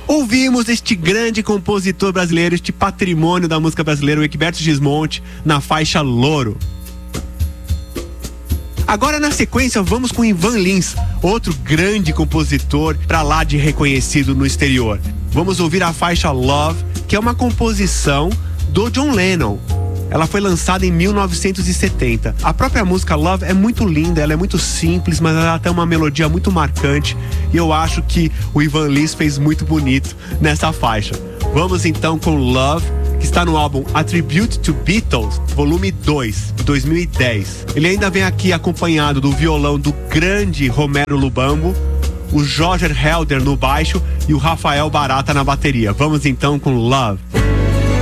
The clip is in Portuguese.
Ouvimos este grande compositor brasileiro, este patrimônio da música brasileira, o Egberto Gismonti, na faixa Louro. Agora, na sequência, vamos com Ivan Lins, outro grande compositor pra lá de reconhecido no exterior. Vamos ouvir a faixa Love, que é uma composição do John Lennon. Ela foi lançada em 1970. A própria música Love é muito linda, ela é muito simples, mas ela tem uma melodia muito marcante. E eu acho que o Ivan Lins fez muito bonito nessa faixa. Vamos então com Love, que está no álbum A Tribute to Beatles, volume 2, de 2010. Ele ainda vem aqui acompanhado do violão do grande Romero Lubambo, o Roger Helder no baixo e o Rafael Barata na bateria. Vamos então com Love.